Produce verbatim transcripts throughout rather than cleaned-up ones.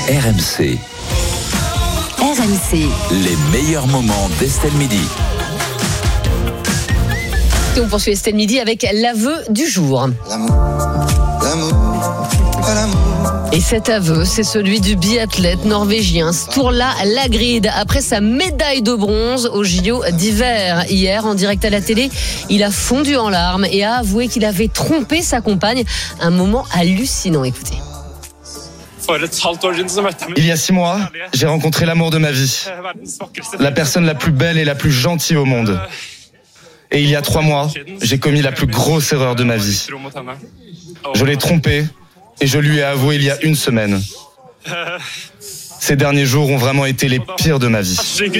R M C. R M C. Les meilleurs moments d'Estelle Midi. Et on poursuit Estelle Midi avec l'aveu du jour. L'amour, l'amour, l'amour. Et cet aveu, c'est celui du biathlète norvégien Sturla Lagrid. Après sa médaille de bronze aux J O d'hiver hier, en direct à la télé, il a fondu en larmes et a avoué qu'il avait trompé sa compagne. Un moment hallucinant, écoutez. Il y a six mois, j'ai rencontré l'amour de ma vie, la personne la plus belle et la plus gentille au monde. Et il y a trois mois, j'ai commis la plus grosse erreur de ma vie. Je l'ai trompée et je lui ai avoué il y a une semaine. Ces derniers jours ont vraiment été les pires de ma vie.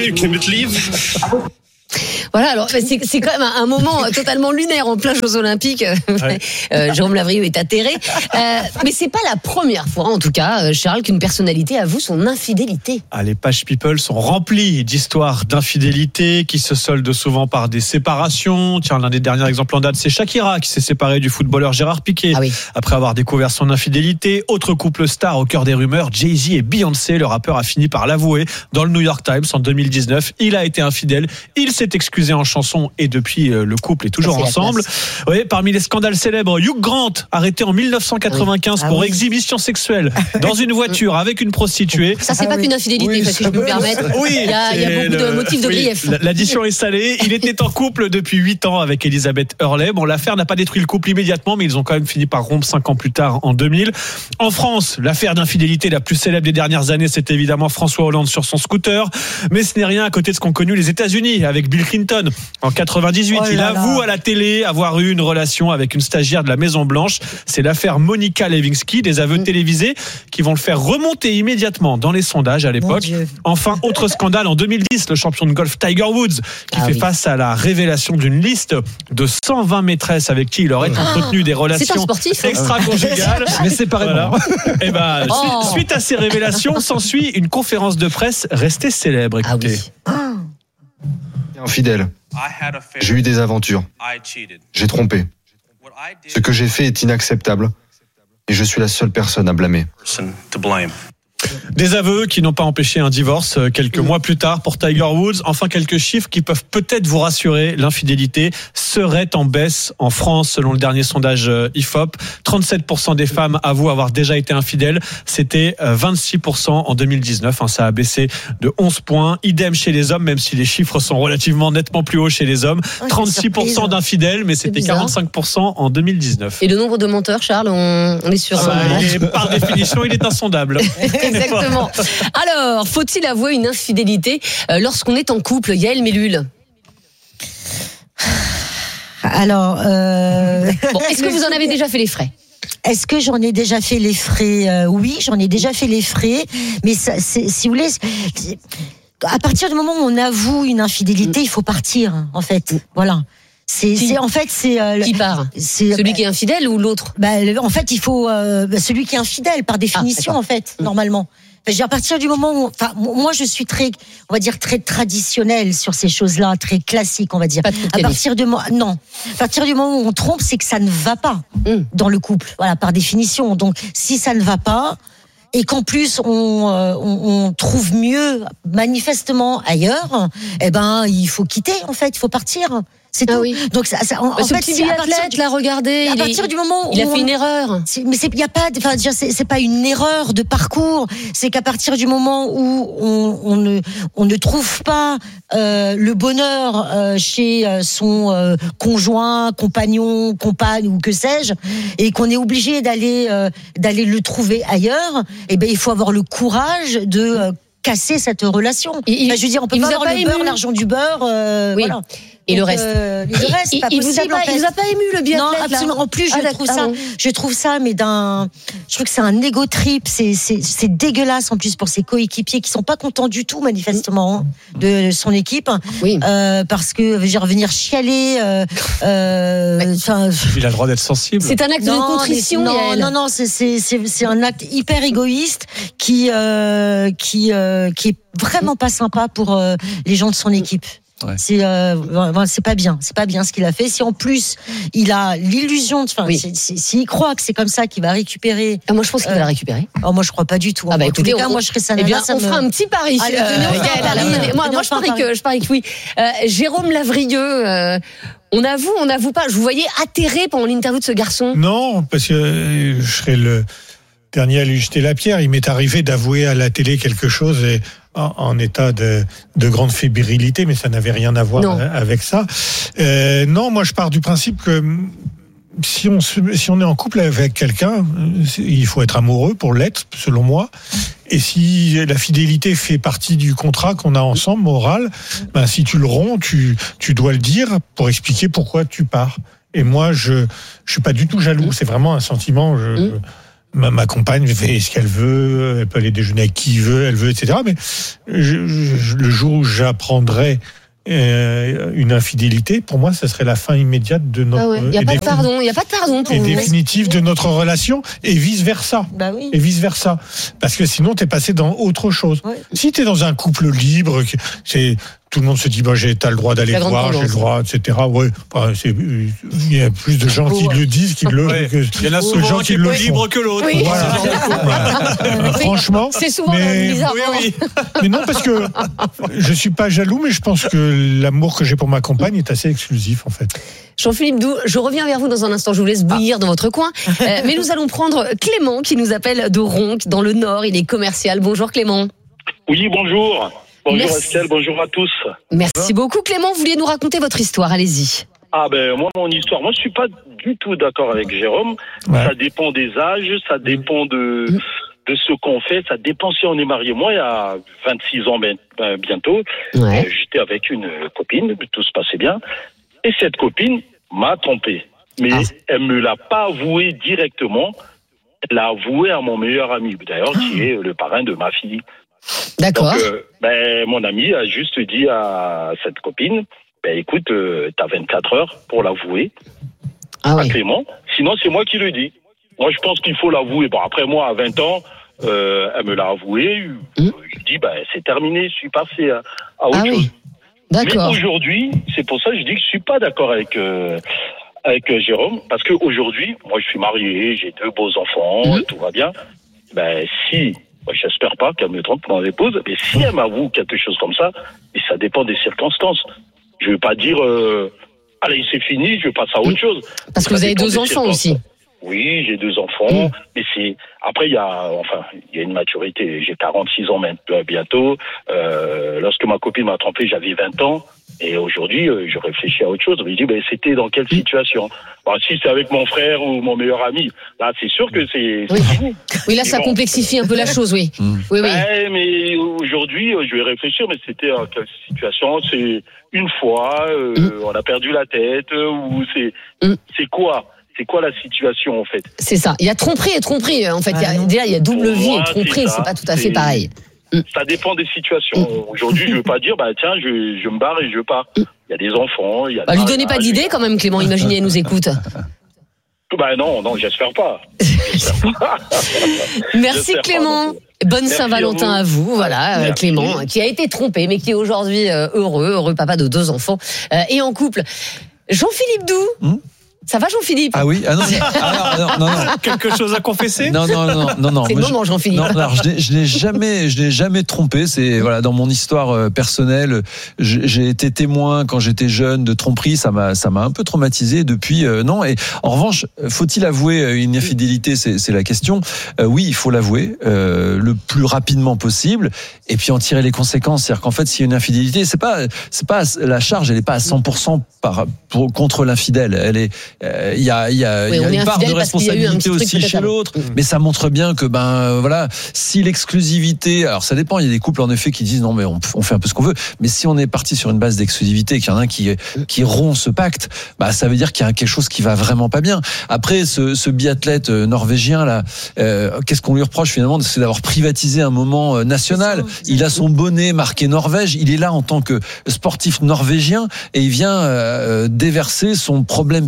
Voilà, alors c'est, c'est quand même un, un moment totalement lunaire en plein Jeux Olympiques. Ouais. euh, Jérôme Lavrieux est atterré. Euh, mais c'est pas la première fois, en tout cas, Charles, qu'une personnalité avoue son infidélité. Ah, les pages People sont remplies d'histoires d'infidélité qui se soldent souvent par des séparations. Tiens, l'un des derniers exemples en date, c'est Shakira qui s'est séparée du footballeur Gérard Piqué ah oui. après avoir découvert son infidélité. Autre couple star au cœur des rumeurs, Jay-Z et Beyoncé. Le rappeur a fini par l'avouer dans le New York Times en deux mille dix-neuf. Il a été infidèle. Il s'est excusé en chanson et depuis le couple est toujours c'est ensemble. Oui, parmi les scandales célèbres, Hugh Grant arrêté en dix-neuf cent quatre-vingt-quinze oui. ah pour oui. exhibition sexuelle dans une voiture avec une prostituée. Ça c'est ah pas oui. qu'une infidélité, oui, si je peux me permettre. Oui, il y a, il y a beaucoup le... de motifs de oui, grief. L'addition est salée. Il était en couple depuis huit ans avec Elizabeth Hurley. Bon, l'affaire n'a pas détruit le couple immédiatement, mais ils ont quand même fini par rompre cinq ans plus tard en deux mille. En France, l'affaire d'infidélité la plus célèbre des dernières années, c'est évidemment François Hollande sur son scooter. Mais ce n'est rien à côté de ce qu'ont connu les États-Unis avec Bill Clinton. En quatre-vingt-dix-huit, oh il avoue là. à la télé avoir eu une relation avec une stagiaire de la Maison Blanche. C'est l'affaire Monica Lewinsky, des aveux mmh. télévisés qui vont le faire remonter immédiatement dans les sondages à l'époque. Enfin, autre scandale en deux mille dix, le champion de golf Tiger Woods qui ah fait oui. face à la révélation d'une liste de cent vingt maîtresses avec qui il aurait ah. entretenu des relations extra-conjugales. Mais séparément. Voilà. Et ben, oh. suite, suite à ces révélations, s'ensuit une conférence de presse restée célèbre. Écoutez. Ah oui. ah. Infidèle. J'ai eu des aventures. J'ai trompé. Ce que j'ai fait est inacceptable et je suis la seule personne à blâmer. Des aveux qui n'ont pas empêché un divorce quelques mois plus tard pour Tiger Woods. Enfin, quelques chiffres qui peuvent peut-être vous rassurer. L'infidélité serait en baisse en France selon le dernier sondage I F O P. trente-sept pour cent des femmes avouent avoir déjà été infidèles. C'était vingt-six pour cent en deux mille dix-neuf. Ça a baissé de onze points. Idem chez les hommes, même si les chiffres sont relativement nettement plus hauts chez les hommes. trente-six pour cent d'infidèles, mais c'était quarante-cinq pour cent en deux mille dix-neuf. Et le nombre de menteurs, Charles, on, on est sur... Ah bah, un... il est, par définition, il est insondable. Exactement. Alors, faut-il avouer une infidélité lorsqu'on est en couple, Yael Mellul? Alors, euh... bon, est-ce que vous en avez déjà fait les frais? Est-ce que j'en ai déjà fait les frais? euh, Oui, j'en ai déjà fait les frais. Mais ça, c'est, si vous voulez, c'est... à partir du moment où on avoue une infidélité, il faut partir, en fait. Voilà. C'est, c'est en fait c'est euh, qui part c'est, celui bah, qui est infidèle ou l'autre bah, en fait il faut euh, bah, celui qui est infidèle par définition ah, en fait mmh. normalement. Enfin, à partir du moment où, enfin, moi je suis très, on va dire très traditionnelle sur ces choses-là, très classique, on va dire. Pas de à partir du moment, non, à partir du moment où on trompe, c'est que ça ne va pas mmh. dans le couple. Voilà, par définition. Donc si ça ne va pas. Et qu'en plus on, euh, on, on trouve mieux manifestement ailleurs, eh ben il faut quitter en fait, il faut partir. C'est ah tout. Oui. Donc ça, ça, en, bah, en ce fait, petit biathlète l'a regardé. À partir est, du moment où il a on, fait une erreur. C'est, mais c'est, y a pas, enfin, c'est, c'est pas une erreur de parcours. C'est qu'à partir du moment où on, on ne, on ne trouve pas euh, le bonheur euh, chez son euh, conjoint, compagnon, compagne ou que sais-je, et qu'on est obligé d'aller, euh, d'aller le trouver ailleurs, eh ben il faut avoir le courage de euh, casser cette relation. Il, enfin, je veux dire, on peut pas avoir le beurre, l'argent du beurre. Euh, oui. Voilà. Et donc, le reste, euh, le reste, il, pas il, possible, vous a pas, en fait. il vous a pas ému le biathlète? Non, absolument. En plus, je ah, trouve ah, ça, bon. je trouve ça, mais d'un, je trouve que c'est un égo trip. C'est, c'est, c'est dégueulasse en plus pour ses coéquipiers qui sont pas contents du tout manifestement hein, de son équipe. Oui. Euh, parce que je veux dire, venir chialer. Euh, euh, il a le droit d'être sensible. C'est un acte non, de contrition. Non, non, non, c'est, c'est, c'est, c'est un acte hyper égoïste qui, euh, qui, euh, qui est vraiment pas sympa pour euh, les gens de son équipe. Ouais. C'est, euh, c'est pas bien. C'est pas bien ce qu'il a fait. Si en plus il a l'illusion, enfin, oui. s'il croit que c'est comme ça qu'il va récupérer. Ah, moi, je pense qu'il euh, va la récupérer. Oh, moi, je crois pas du tout. Ah, bah, en écoutez, tous les cas, on, moi, je serais ça. Eh bien, ça on me... fera un petit pari. Allez, euh, venez, Gaël, moi, moi je parie que, je parie que oui. Euh, Jérôme Lavrieux, euh, on avoue, on n'avoue pas. Je vous voyais atterré pendant l'interview de ce garçon. Non, parce que je serais le dernier à lui jeter la pierre. Il m'est arrivé d'avouer à la télé quelque chose et en, en état de, de grande fébrilité, mais ça n'avait rien à voir non. avec ça. Euh, non, moi je pars du principe que si on, si on est en couple avec quelqu'un, il faut être amoureux pour l'être, selon moi. Et si la fidélité fait partie du contrat qu'on a ensemble, moral, ben si tu le romps, tu, tu dois le dire pour expliquer pourquoi tu pars. Et moi, je je suis pas du tout jaloux. C'est vraiment un sentiment. Je, mmh. ma, ma compagne fait ce qu'elle veut. Elle peut aller déjeuner avec qui elle veut, elle veut, et cetera. Mais je, je, le jour où j'apprendrai Euh, une infidélité, pour moi, ça serait la fin immédiate de notre. Ah ouais. Il n'y a pas de pardon. Il y a pas de pardon pour et vous. définitive de notre relation et vice versa. Bah oui. Et vice versa, parce que sinon t'es passé dans autre chose. Ouais. Si t'es dans un couple libre, c'est tout le monde se dit bah j'ai t'as le droit d'aller voir, j'ai le droit, et cetera. Ouais, bah, c'est il y a plus de gens qui le disent qu'ils le. Ouais. Que, il y en a souvent gens qui, qui le plus libre que l'autre. Oui. Voilà. Voilà. Franchement, c'est souvent mais, bizarre. Oui, oui. Mais non, parce que je suis pas jaloux, mais je pense que l'amour que j'ai pour ma compagne est assez exclusif en fait. Jean-Philippe Doux, je reviens vers vous dans un instant. Je vous laisse bouillir ah. dans votre coin. Euh, mais nous allons prendre Clément qui nous appelle de Ronques, dans le Nord. Il est commercial. Bonjour Clément. Oui, bonjour. Bonjour Merci. Estelle, bonjour à tous. Merci beaucoup Clément. Vous vouliez nous raconter votre histoire, allez-y. Ah ben moi, mon histoire, moi je suis pas du tout d'accord avec Jérôme. Ouais. Ça dépend des âges, ça dépend de... Mmh. de ce qu'on fait, ça dépend si on est marié. Moi, il y a vingt-six ans ben, ben, bientôt, ouais. euh, j'étais avec une copine, tout se passait bien, et cette copine m'a trompé. Mais ah. elle me l'a pas avoué directement, elle l'a avoué à mon meilleur ami, d'ailleurs, ah. qui est le parrain de ma fille. D'accord. Donc, euh, ben, mon ami a juste dit à cette copine, ben écoute, euh, t'as vingt-quatre heures pour l'avouer ah, à oui. Clément, sinon c'est moi qui le dis. Moi, je pense qu'il faut l'avouer. Bon, après moi, à vingt ans, euh, elle me l'a avoué. Mmh. Je dis, ben, c'est terminé, je suis passé à, à autre ah, chose. Oui. D'accord. Mais aujourd'hui, c'est pour ça que je dis que je suis pas d'accord avec euh, avec euh, Jérôme, parce que aujourd'hui, moi, je suis marié, j'ai deux beaux enfants, mmh. tout va bien. Ben, si, ben, j'espère pas qu'elle me trompe pendant l'épouse, mais si elle m'avoue quelque chose comme ça, et ça dépend des circonstances. Je veux pas dire, euh, allez, c'est fini, je passe à autre chose. Parce que vous avez deux enfants aussi. Oui, j'ai deux enfants, mmh. mais c'est après il y a enfin il y a une maturité. J'ai quarante-six ans maintenant bientôt. Euh, lorsque ma copine m'a trompé, j'avais vingt ans, et aujourd'hui euh, je réfléchis à autre chose. Je me dis ben c'était dans quelle situation. Bon, si c'est avec mon frère ou mon meilleur ami, là c'est sûr que c'est. Oui, fini. Oui là ça bon. complexifie un peu la chose, oui. Mmh. Oui, oui. Ben, mais aujourd'hui je vais réfléchir. Mais c'était en quelle situation? C'est une fois, euh, mmh. on a perdu la tête ou c'est mmh. c'est quoi? C'est quoi la situation en fait? C'est ça. Il y a tromperie et tromperie en fait. Ah, il y a, déjà il y a double vie moi, et tromperie. C'est, c'est pas tout à fait pareil. Ça dépend des situations. Mm. Aujourd'hui, je veux pas dire bah tiens, je, je me barre et je pars. Il y a des enfants. Il y a. Bah, lui donnez pas d'idée quand même, Clément. Imaginez, elle nous écoute. Bah non, non, j'espère pas. J'espère pas. Merci j'espère Clément. Pas, Bonne Merci Saint-Valentin à vous, à vous. Voilà, Merci. Clément, qui a été trompé, mais qui est aujourd'hui heureux, heureux papa de deux enfants et en couple. Jean-Philippe Doux. Mm. Ça va Jean-Philippe? Ah oui, ah non, alors, non, non, non. Quelque chose à confesser? Non, non, non, non, non. C'est le moment, Jean-Philippe. Non, alors je n'ai, je n'ai jamais, je n'ai jamais trompé. C'est voilà, dans mon histoire personnelle, j'ai été témoin quand j'étais jeune de tromperie. Ça m'a, ça m'a un peu traumatisé. Depuis, euh, non. Et en revanche, faut-il avouer une infidélité? C'est, c'est la question. Euh, oui, il faut l'avouer euh, le plus rapidement possible, et puis en tirer les conséquences. C'est-à-dire qu'en fait, s'il y a une infidélité, c'est pas, c'est pas la charge, elle est pas à cent pour cent par pour, contre l'infidèle. Elle est Il euh, y a, y a, oui, y a une part de responsabilité aussi chez avant. l'autre, mmh. mais ça montre bien que ben euh, voilà, si l'exclusivité, alors ça dépend, il y a des couples en effet qui disent non mais on, on fait un peu ce qu'on veut, mais si on est parti sur une base d'exclusivité, qu'il y en a un qui qui rompt ce pacte, bah ça veut dire qu'il y a quelque chose qui va vraiment pas bien. Après ce, ce biathlète norvégien là, euh, qu'est-ce qu'on lui reproche finalement, c'est d'avoir privatisé un moment national. Ça, il a son bonnet marqué Norvège, il est là en tant que sportif norvégien et il vient euh, déverser son problème personnel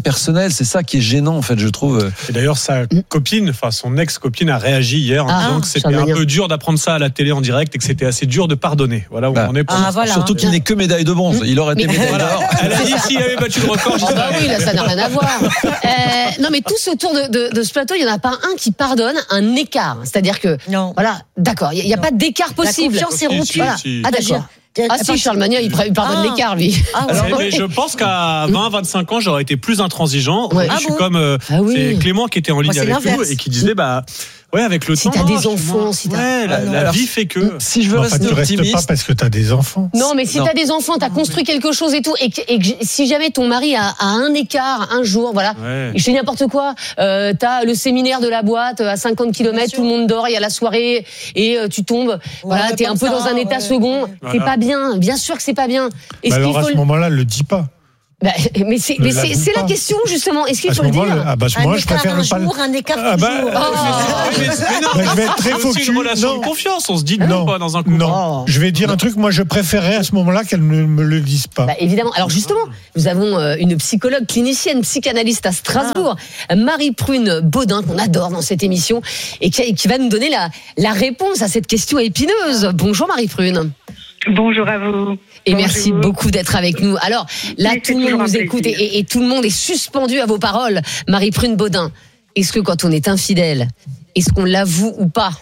personnel. C'est ça qui est gênant, en fait, je trouve. Et d'ailleurs, sa copine, enfin son ex-copine, a réagi hier en Ah, disant que c'était un peu dur d'apprendre ça à la télé en direct et que c'était assez dur de pardonner. Voilà où Bah, on est pour ah, voilà. Surtout qu'il n'est que médaille de bronze. Il aurait été Mais- médaille Voilà. d'or. Elle a dit s'il avait battu le record, je Ah bah oui, là, ça n'a rien à voir. Euh, non, mais tous autour de, de, de ce plateau, il n'y en a pas un qui pardonne un écart. C'est-à-dire que, Non. voilà, d'accord, il n'y a, a pas d'écart possible. La confiance est Si, rompue. si, Voilà. si. Ah, d'accord. Ah si, Charles Magnin, il il pardonne Ah. l'écart, lui. Ah, Alors, ouais. mais je pense qu'à vingt, vingt-cinq ans, j'aurais été plus intransigeant. Ouais. Aujourd'hui, Ah je suis bon comme euh, Ah oui. c'est Clément qui était en ligne c'est avec nous l'inverse. et qui disait bah ouais, avec le Si temps. t'as des je suis enfants, moins- si t'as- ouais, la, Ah non. la Alors, vie fait que. Si je veux Enfin, rester tu restes pas optimiste, parce que t'as des enfants. Non, mais si Non. t'as des enfants, t'as construit quelque chose et tout, et que, et que si jamais ton mari a, a un écart un jour, voilà, Ouais. je fais n'importe quoi, euh, t'as le séminaire de la boîte à cinquante kilomètres, sûr. tout le monde dort, il y a la soirée et euh, tu tombes, voilà, t'es un comme peu ça, dans un état ouais. second, c'est Voilà. pas bien, bien sûr que c'est pas bien. Est-ce Bah qu'il alors à faut ce le- moment-là, le dis pas. Bah, mais c'est, Ne mais c'est, l'avoue c'est la pas. question justement. Est-ce qu'il À ce faut le moment, dire le- ah bah, à ce Un moment-là, je écart préfère un ne pas le. jour, un écart Ah bah, toujours. euh, Mais, mais non, Bah, je vais être très c'est aussi focus. une relation Non. de confiance. On se dit non, Non, pas dans un couple. non. Oh. Je vais dire un truc. Moi, je préférerais à ce moment-là qu'elle ne me le dise pas. Bah, évidemment. Alors justement, nous avons euh, une psychologue clinicienne, psychanalyste à Strasbourg, Marie-Prune Baudin, qu'on adore dans cette émission, et qui, qui va nous donner la, la réponse à cette question épineuse. Bonjour Marie-Prune. Bonjour à vous. Et Bonjour. merci beaucoup d'être avec nous. Alors là, Mais c'est tout le toujours monde un nous écoute et, plaisir. et- et tout le monde est suspendu à vos paroles. Marie-Prune Baudin, est-ce que quand on est infidèle, est-ce qu'on l'avoue ou pas?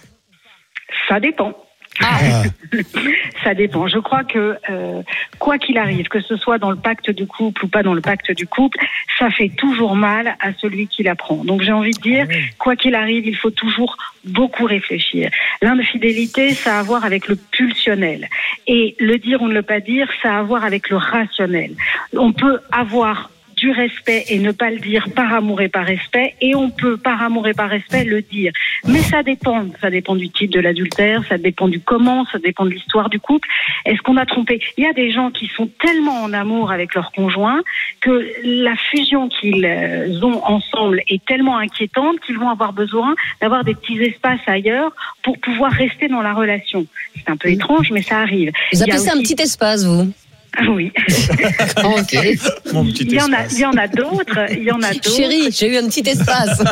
Ça dépend. Ah. Ça dépend. Je crois que euh, quoi qu'il arrive, que ce soit dans le pacte du couple ou pas dans le pacte du couple, ça fait toujours mal à celui qui l'apprend. Donc j'ai envie de dire, quoi qu'il arrive, il faut toujours beaucoup réfléchir. L'infidélité, ça a à voir avec le pulsionnel. Et le dire ou ne le pas dire, ça a à voir avec le rationnel. On peut avoir du respect et ne pas le dire par amour et par respect, et on peut par amour et par respect le dire. Mais ça dépend, ça dépend du type de l'adultère, ça dépend du comment, ça dépend de l'histoire du couple. Est-ce qu'on a trompé? Il y a des gens qui sont tellement en amour avec leur conjoint que la fusion qu'ils ont ensemble est tellement inquiétante qu'ils vont avoir besoin d'avoir des petits espaces ailleurs pour pouvoir rester dans la relation. C'est un peu étrange, mais ça arrive. Vous Il y appelez a ça un aussi- petit espace, vous? Oui. Ok. Mon petit Il y en a, espace. il y en a d'autres, il y en a d'autres. Chérie, j'ai eu un petit espace.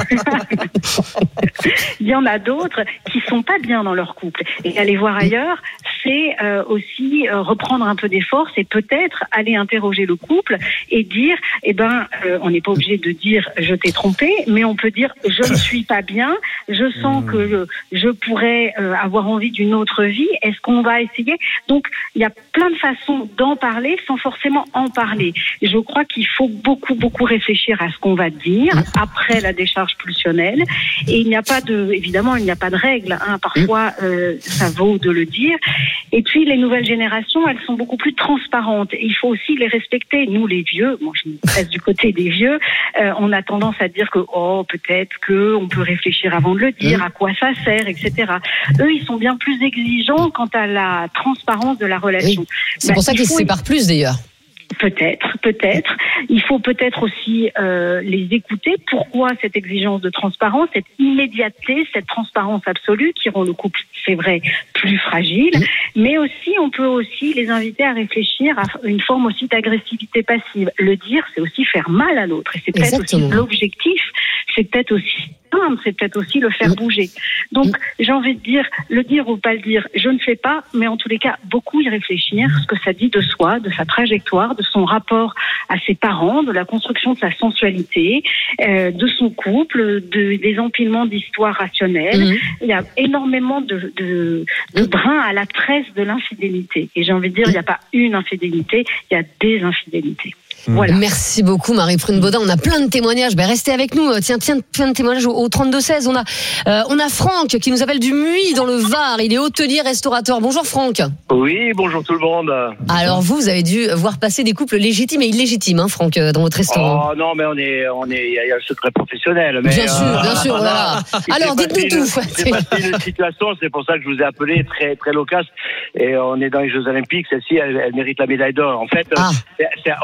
Il y en a d'autres qui sont pas bien dans leur couple. Et aller voir ailleurs, c'est euh, aussi euh, reprendre un peu des forces et peut-être aller interroger le couple et dire, eh ben, euh, on n'est pas obligé de dire je t'ai trompé, mais on peut dire je ne suis pas bien, je sens que je, je pourrais euh, avoir envie d'une autre vie. Est-ce qu'on va essayer? Donc, il y a plein de façons d'en parler sans forcément en parler. Et je crois qu'il faut beaucoup, beaucoup réfléchir à ce qu'on va dire après la décharge pulsionnelle. Et il n'y a pas de, évidemment, il n'y a pas de règle. Hein. Parfois, euh, ça vaut de le dire. Et puis, les nouvelles générations, elles sont beaucoup plus transparentes. Et il faut aussi les respecter. Nous, les vieux, moi, je me place du côté des vieux, euh, on a tendance à dire que, oh, peut-être que on peut réfléchir avant de le dire, à quoi ça sert, et cetera. Eux, ils sont bien plus exigeants quant à la transparence de la relation. Oui. C'est Bah, pour ça il qu'ils se faut- séparent plus d'ailleurs. Peut-être, peut-être. Il faut peut-être aussi euh, les écouter. Pourquoi cette exigence de transparence, cette immédiateté, cette transparence absolue qui rend le couple, c'est vrai, plus fragile. Mais aussi, on peut aussi les inviter à réfléchir à une forme aussi d'agressivité passive. Le dire, c'est aussi faire mal à l'autre. Et c'est peut-être Exactement. aussi l'objectif. C'est peut-être aussi simple, c'est peut-être aussi le faire bouger. Donc, j'ai envie de dire, le dire ou pas le dire, je ne sais pas, mais en tous les cas, beaucoup y réfléchir, ce que ça dit de soi, de sa trajectoire, de son rapport à ses parents, de la construction de sa sensualité, euh, de son couple, de, des empilements d'histoires rationnelles. Mhm. Il y a énormément de, de, de brins à la tresse de l'infidélité. Et j'ai envie de dire, il n'y a pas une infidélité, il y a des infidélités. Voilà. Merci beaucoup Marie-Prune Baudin. On a plein de témoignages. Ben, restez avec nous. Tiens, tiens, plein de témoignages au, au trente-deux seize. On a, euh, on a Franck qui nous appelle du Muy dans le Var. Il est hôtelier restaurateur. Bonjour Franck. Oui, bonjour tout le monde. Alors vous, vous avez dû voir passer des couples légitimes et illégitimes, hein, Franck, dans votre restaurant. Oh non, mais on est, on est, il y a le secret professionnel. Mais, Bien sûr, bien sûr, voilà. Alors, dites-nous tout. C'est passé une situation, c'est pour ça que je vous ai appelé, très, très loquace. Et on est dans les Jeux Olympiques. Celle-ci, elle, elle mérite la médaille d'or. En fait, Ah. c'est, c'est- ah oui,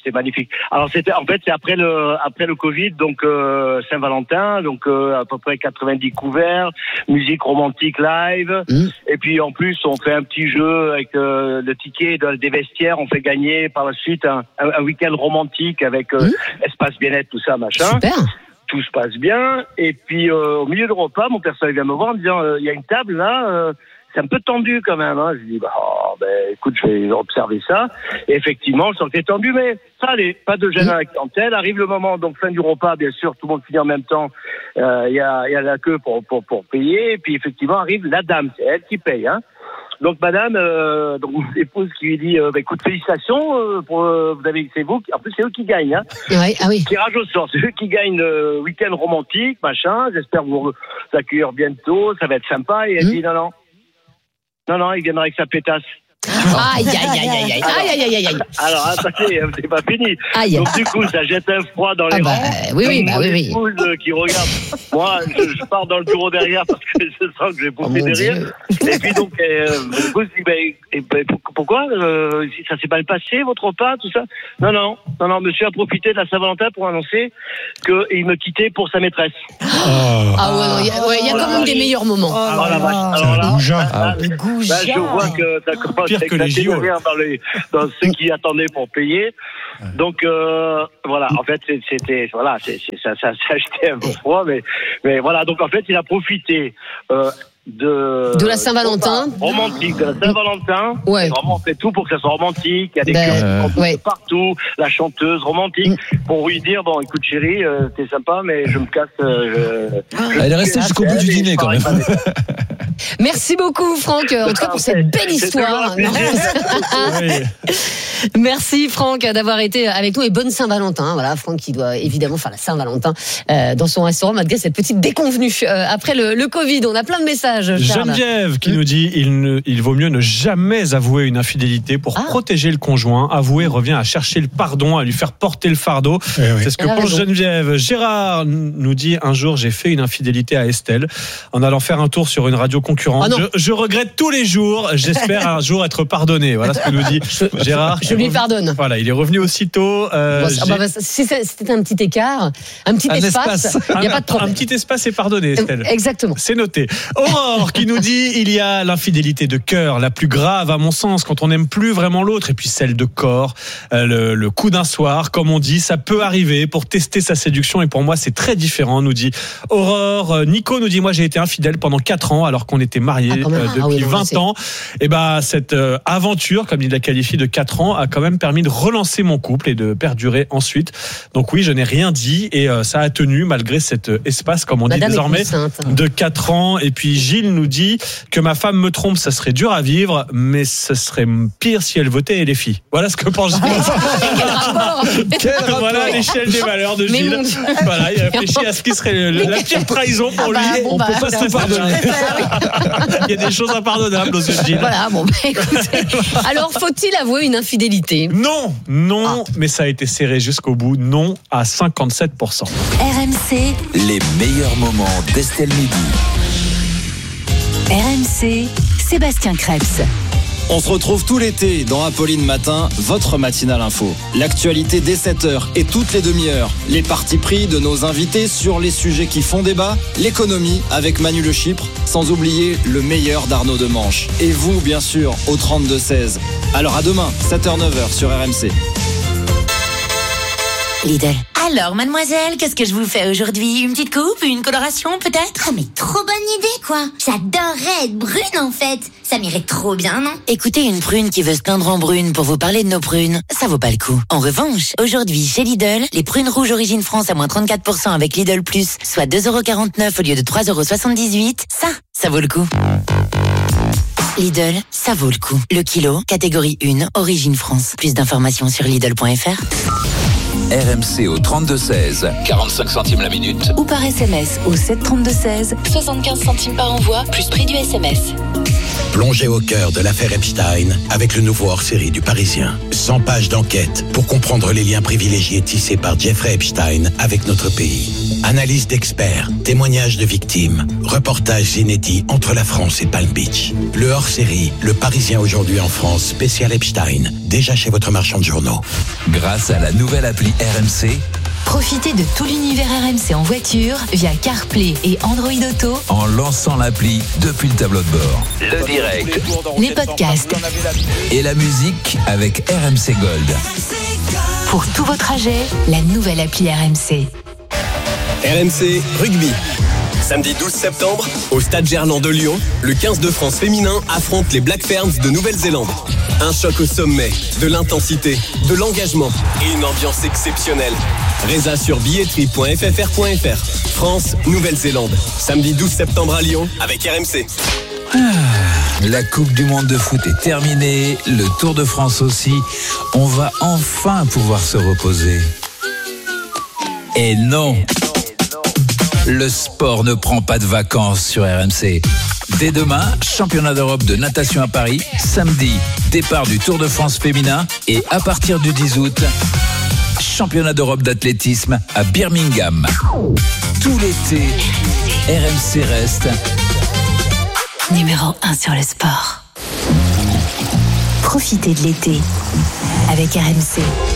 c'était magnifique. Alors c'était, en fait, c'est après le après le Covid, donc euh, Saint-Valentin, donc euh, à peu près quatre-vingt-dix couverts, musique romantique live, mmh. et puis en plus on fait un petit jeu avec euh, le ticket de, des vestiaires, on fait gagner par la suite un, un, un week-end romantique avec euh, mmh. espace bien-être, tout ça, machin. Super. Tout se passe bien, et puis euh, au milieu du repas, mon personnel vient me voir en me disant, il euh, y a une table là. Euh, c'est un peu tendu quand même, hein. Je dis, bah, oh, ben, écoute, je vais observer ça. Et effectivement, le sentais tendu, mais ça allait, pas de gêne à la clientèle. Arrive le moment, donc fin du repas, bien sûr, tout le monde finit en même temps. Il euh, y a, y a la queue pour, pour, pour payer. Et puis effectivement, arrive la dame, c'est elle qui paye, hein. Donc madame, euh, donc mon épouse qui lui dit, euh, bah, écoute, félicitations, euh, pour, euh, vous avez, c'est vous, en plus c'est eux qui gagnent, hein. Ouais, ah oui. Tirage au sort, c'est eux qui gagnent le week-end romantique, machin. J'espère vous accueillir bientôt, ça va être sympa. Et elle mmh. dit non non. Non, non, il viendra avec sa pétasse. Aïe, aïe, aïe, aïe, aïe, aïe, aïe, aïe, aïe. Alors, attendez, c'est pas fini. Aïe. Donc, du coup, ça jette un froid dans les ah bah, rangs. Oui, oui, bah, oui, oui. Mon épouse qui regarde. Moi, je, je pars dans le bureau derrière parce que je sens que je vais pousser oh, derrière. Dieu. Et puis, donc, euh, mon épouse dit, ben, eh, ben, pourquoi euh, ça s'est mal passé, votre repas, tout ça? Non, non, non, non, monsieur a profité de la Saint-Valentin pour annoncer qu'il me quittait pour sa maîtresse. Oh. Ah ouais, il y a, ouais, y a quand même des meilleurs moments. Oh, oh la vache. Alors là, ah, bah, bah, je vois que ça commence pire que les J O. Dans, les, dans ceux qui attendaient pour payer. Donc euh, voilà, en fait c'était voilà, c'est, c'est, ça, ça, ça achetait un peu froid, mais mais voilà. Donc en fait il a profité. Euh, De, de la Saint-Valentin, romantique, de la Saint-Valentin. Ouais. Vraiment, on fait tout pour que ça soit romantique. Il y a des ben, euh, ouais. partout. La chanteuse romantique mm. pour lui dire bon, écoute chérie, euh, t'es sympa, mais je me casse. Euh, je, je Elle est restée jusqu'au bout du dîner quand même. Merci beaucoup, Franck, en tout cas pour cette belle histoire. Merci, Franck, d'avoir été avec nous et bonne Saint-Valentin. Voilà, Franck qui doit évidemment faire la Saint-Valentin euh, dans son restaurant malgré cette petite déconvenue euh, après le, le Covid. On a plein de messages. Charles. Geneviève qui mmh. nous dit il, ne, il vaut mieux ne jamais avouer une infidélité pour ah. protéger le conjoint. Avouer revient à chercher le pardon, à lui faire porter le fardeau. Eh oui. C'est ce que pense Geneviève. Gérard nous dit un jour j'ai fait une infidélité à Estelle en allant faire un tour sur une radio concurrente. Ah je, je regrette tous les jours. J'espère un jour être pardonné. Voilà ce que nous dit Gérard. Je lui pardonne. Voilà, il est revenu aussitôt. Euh, bon, bah, bah, si c'était un petit écart, un petit un espace, espace. il n'y a pas de problème. Un petit espace est pardonné, Estelle. Exactement. C'est noté. Aurore qui nous dit il y a l'infidélité de cœur, la plus grave à mon sens, quand on n'aime plus vraiment l'autre, et puis celle de corps, euh, le, le coup d'un soir, comme on dit, ça peut arriver pour tester sa séduction, et pour moi c'est très différent, nous dit Aurore. Nico nous dit moi j'ai été infidèle pendant quatre ans alors qu'on était mariés ah, euh, depuis ah oui, non, vingt ans. Et bah cette euh, aventure, comme il la qualifie, de quatre ans a quand même permis de relancer mon couple et de perdurer ensuite. Donc oui, je n'ai rien dit et euh, ça a tenu malgré cet euh, espace, comme on Madame dit désormais, de quatre ans. Et puis Gilles nous dit que ma femme me trompe, ça serait dur à vivre, mais ce serait pire si elle votait les filles. Voilà ce que pense Gilles. Quel rapport Quel rapport Voilà l'échelle des valeurs de Gilles. Voilà, il réfléchit à ce qui serait le, la pire trahison pour lui. Ah bah, bon, on bah, peut pas se pardonner. Il y a des choses impardonnables aux yeux de Gilles. Voilà, bon, bah, écoutez. Alors, faut-il avouer une infidélité? Non, non, ah. mais ça a été serré jusqu'au bout. Non à cinquante-sept pour cent. R M C, les meilleurs moments d'Estelle Midi. R M C, Sébastien Krebs. On se retrouve tout l'été dans Apolline Matin, votre matinale info. L'actualité dès sept heures et toutes les demi-heures. Les partis pris de nos invités sur les sujets qui font débat. L'économie avec Manu Le Chypre, sans oublier le meilleur d'Arnaud Demanche. Et vous, bien sûr, au trente-deux seize. Alors à demain, sept heures neuf heures sur R M C. Lidl. Alors, mademoiselle, qu'est-ce que je vous fais aujourd'hui? Une petite coupe? Une coloration, peut-être? Oh, mais trop bonne idée, quoi. J'adorerais être brune, en fait. Ça m'irait trop bien, non? Écoutez, une prune qui veut se peindre en brune pour vous parler de nos prunes, ça vaut pas le coup. En revanche, aujourd'hui, chez Lidl, les prunes rouges origine France à moins trente-quatre pour cent avec Lidl Plus, soit deux euros quarante-neuf au lieu de trois euros soixante-dix-huit. Ça, ça vaut le coup. Lidl, ça vaut le coup. Le kilo, catégorie un, origine France. Plus d'informations sur Lidl point F R. R M C au trente-deux seize, quarante-cinq centimes la minute. Ou par S M S au sept trente-deux seize, soixante-quinze centimes par envoi, plus prix du S M S. Plongez au cœur de l'affaire Epstein avec le nouveau hors-série du Parisien. cent pages d'enquête pour comprendre les liens privilégiés tissés par Jeffrey Epstein avec notre pays. Analyse d'experts, témoignages de victimes, reportages inédits entre la France et Palm Beach. Le hors-série, le Parisien aujourd'hui en France, spécial Epstein, déjà chez votre marchand de journaux. Grâce à la nouvelle appli R M C, profitez de tout l'univers R M C en voiture via CarPlay et Android Auto en lançant l'appli depuis le tableau de bord. Le direct, les podcasts et la musique avec R M C Gold. Pour tous vos trajets, la nouvelle appli R M C. R M C Rugby. Samedi douze septembre, au Stade Gerland de Lyon, le quinze de France féminin affronte les Black Ferns de Nouvelle-Zélande. Un choc au sommet, de l'intensité, de l'engagement et une ambiance exceptionnelle. Résa sur billetterie point f f r point f r. France, Nouvelle-Zélande. Samedi douze septembre à Lyon avec R M C. Ah, la Coupe du Monde de foot est terminée, le Tour de France aussi. On va enfin pouvoir se reposer. Et non, le sport ne prend pas de vacances sur R M C. Dès demain, championnat d'Europe de natation à Paris. Samedi, départ du Tour de France féminin. Et à partir du dix août, championnat d'Europe d'athlétisme à Birmingham. Tout l'été, R M C reste numéro un sur le sport. Profitez de l'été avec R M C.